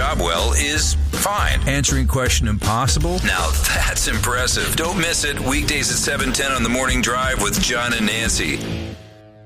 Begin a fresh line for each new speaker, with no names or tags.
job well is fine.
Answering question impossible?
Now that's impressive. Don't miss it. Weekdays at 7:10 on the Morning Drive with John and Nancy.